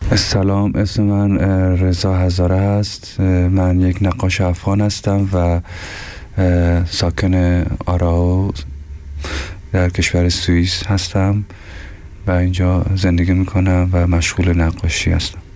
سلام، اسم من رضا هزاره هست. من یک نقاش افغان هستم و ساکن آراو در کشور سوئیس هستم و اینجا زندگی میکنم و مشغول نقاشی هستم.